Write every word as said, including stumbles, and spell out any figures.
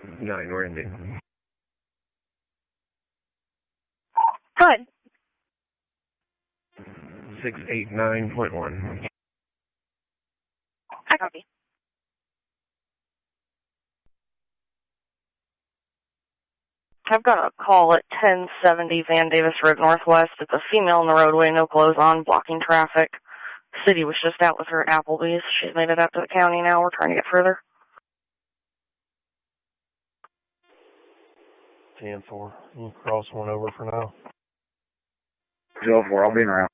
Nine, we're ending. Good. Six eight nine point one. I copy. I've got a call at ten seventy Van Davis Road Northwest. It's a female in the roadway, no clothes on, blocking traffic. City was just out with her at Applebee's. She's made it out to the county now. We're trying to get further. ten four. You can cross one over for now. Zero four, I'll be in around.